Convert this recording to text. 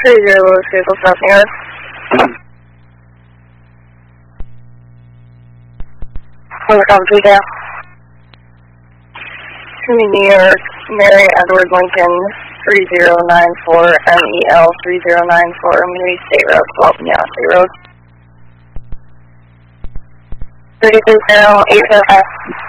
vehicle crossing yard. Welcome to detail. New York, Mary Edward Lincoln, 3094 MEL 3094, Mini State Road, Walton Yancey Road. 330-805.